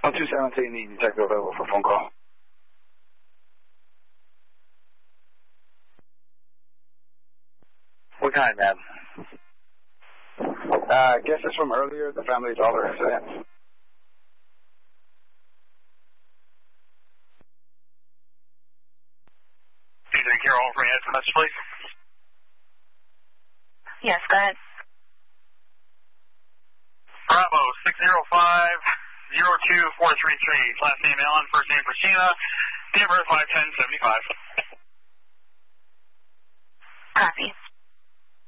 217, the detective available for phone call. What kind, man? I guess it's from earlier, the family dollar incident. Carol, for answer message, please. Yes, go ahead. Bravo 605-02433. Last name Ellen, first name Christina. Date of birth 5/10/75. Copy.